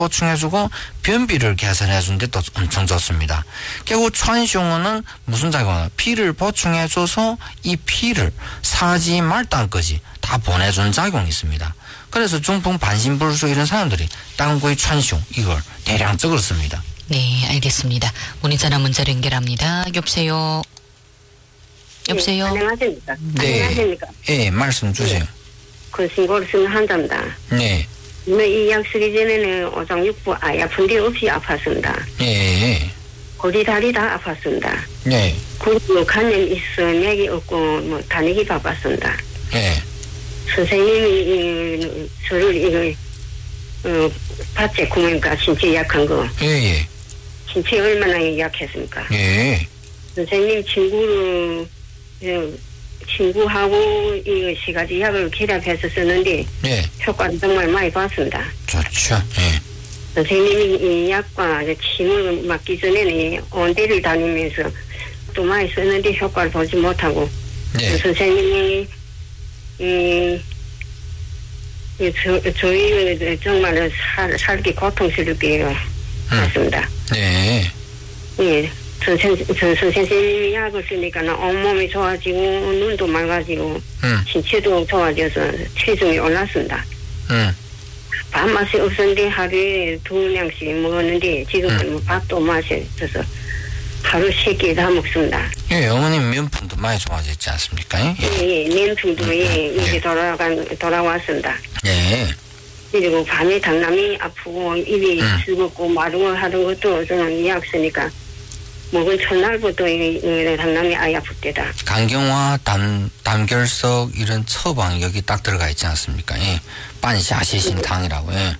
보충해주고 변비를 개선해주는데 또 엄청 좋습니다. 결국川芎은 무슨 작용을 피를 보충해줘서 이 피를 사지 말단까지 다 보내주는 작용이 있습니다. 그래서 중풍 반신불수 이런 사람들이 땅구의川芎 이걸 대량적으로 씁니다. 네, 알겠습니다. 문의전화 문자로 연결합니다. 여보세요. 여보세요. 네, 안녕하십니까. 네. 안녕하십니까. 예, 말씀 주세요. 네. 근신고를 쓰는 환자입니다. 네. 이 약 쓰기 전에는 오장육부 아픈 데 없이 아팠습니다. 예. 고리 다리 다 아팠습니다. 네. 굶고 간염 있어 맥이 없고 뭐 다니기 바빴습니다. 예. 선생님이 저를 밭에 구멍이니까 신체 약한 거. 예. 신체 얼마나 약했습니까? 예. 선생님 친구하고 이 시가지 약을 결합해서 쓰는데 예. 효과를 정말 많이 봤습니다. 좋죠. 예. 선생님이 이 약과 침을 맞기 전에는 온대를 다니면서 또 많이 쓰는데 효과를 보지 못하고 네. 선생님이 저희 정말 살기 고통스럽게 했습니다. 네. 예. 선생님이 약을 쓰니까 온몸이 좋아지고 눈도 맑아지고 신체도 좋아져서 체중이 올랐습니다. 밥맛이 없었는데 하루에 2량씩 먹었는데 지금은 밥도 맛이 없어서 하루 3끼 다 먹습니다. 예, 어머님 면풍도 많이 좋아졌지 않습니까? 예, 면풍도 이제 돌아왔습니다. 예. 그리고 밤에 당남이 아프고 입이 즐겁고 마르고 하는 것도 저는 약 쓰니까 먹은 첫날부터 당남이 아예 아플 때다. 간경화, 담결석 이런 처방 여기 딱 들어가 있지 않습니까? 예. 반샤시신탕이라고. 예.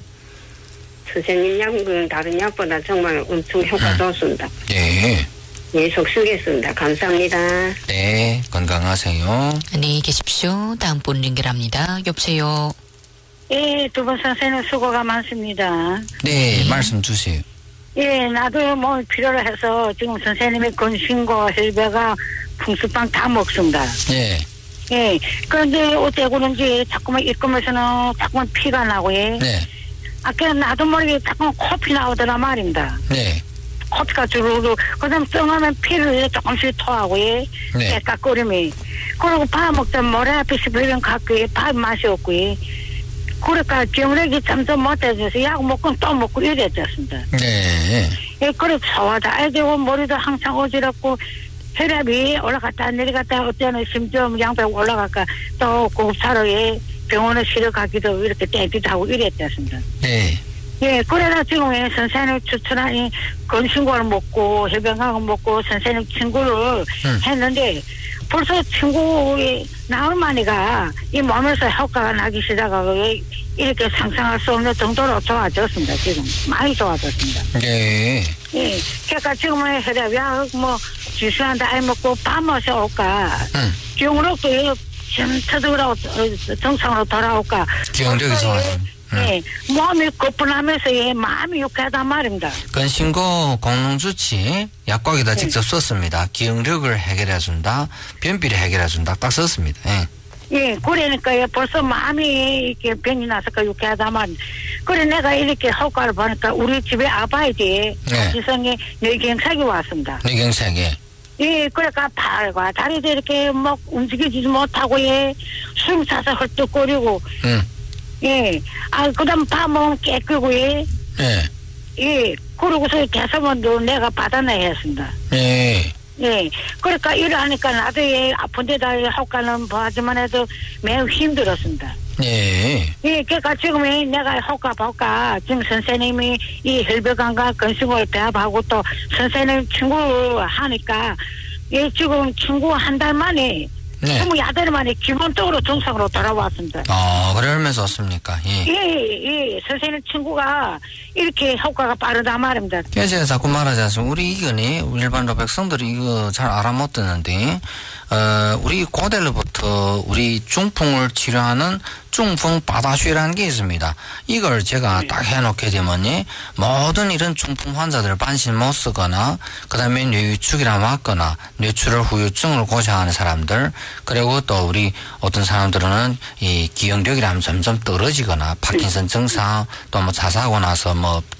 선생님 약은 다른 약보다 정말 엄청 효과 좋습니다. 예. 계속 쓰겠습니다. 감사합니다. 네, 건강하세요. 안녕히 계십시오. 다음 분 연결합니다. 여보세요. 예, 두 분 선생님 수고가 많습니다. 네, 말씀 주세요. 예, 나도 뭐 필요로 해서 지금 선생님의 근심과 혈배가 풍수빵 다 먹습니다. 예. 예, 그런데 어째 그런지 자꾸만 입금에서는 자꾸만 피가 나고, 예. 네. 아까 나도 모르게 자꾸만 코피 나오더라 말입니다. 네. 코피가 주르르, 그 다음 쩡하면 피를 조금씩 토하고, 예. 네. 깨깍거림이. 그리고 밥 먹다 모래 앞에서 별명 갖고, 예. 밥 맛이 없고, 예. 그러니까 경력이 점점 못해져서 약 먹고 또 먹고 이랬었습니다. 네. 예, 그래 소화도 안 되고 머리도 항상 어지럽고 혈압이 올라갔다 내려갔다 어때는 심지어 양배 올라갈까 또 고급차로 예, 병원에 실어가기도 이렇게 땡기도 하고 이랬었습니다. 네. 예, 그래서 지금 선생님 추천한 이 건신고를 먹고 해병학을 먹고 선생님 친구를 했는데 벌써 친구의 나흘 만이가 이 몸에서 효과가 나기 시작하고 이렇게 상상할 수 없는 정도로 좋아졌습니다. 지금 많이 좋아졌습니다. 네. 예, 그러니까 지금은 혈압약 뭐 지수한테 안 먹고 밥 맛이 올까 기억력도 전체적으로 정상으로 돌아올까 기억력이 좋아집니다. 예, 몸이 거뿐하면서 예, 마음이 유쾌하단 말입니다. 근신고 공농주치 약과기다 직접 썼습니다. 기억력을 해결해준다, 변비를 해결해준다 딱 썼습니다. 예. 예, 그러니까 예, 벌써 마음이 이렇게 병이 나서까 유쾌하단 말입니다. 그래 내가 이렇게 효과를 보니까 우리 집에 아바이드에 네. 지성에 뇌경색이 왔습니다. 뇌경색에. 예, 그러니까 팔과 다리도 이렇게 막 움직이지 못하고 예, 숨 차서 헐떡거리고 예, 그 다음 밥 먹으면 깨끗고, 예. 예. 예, 그러고서 대사원도 내가 받아내야 했습니다. 예. 예, 그러니까 이러하니까 나도 예, 아픈 데다 효과는 보지만 해도 매우 힘들었습니다. 예. 예, 그러니까 지금 내가 효과 볼까, 지금 선생님이 이 혈배관과 근심을 배합하고 또 선생님 친구 하니까, 예, 지금 친구 한 달 만에 네. 28일 만에 기본적으로 정상으로 돌아왔습니다. 그러면서 왔습니까? 예. 예, 선생님 친구가 이렇게 효과가 빠르다 말입니다. 제가 자꾸 말하지 않습니까? 우리 이거니, 일반 백성들이 이거 잘 알아 못 듣는데, 우리 고대로부터 우리 중풍을 치료하는 중풍 바다쉬라는 게 있습니다. 이걸 제가 딱 해놓게 되면요, 모든 이런 중풍 환자들 반신 못 쓰거나, 그 다음에 뇌위축이나 맞거나, 뇌출혈 후유증을 고생하는 사람들, 그리고 또 우리 어떤 사람들은 이 기억력이라면 점점 떨어지거나, 파킨슨 증상, 또 뭐 자사하고 나서 뭐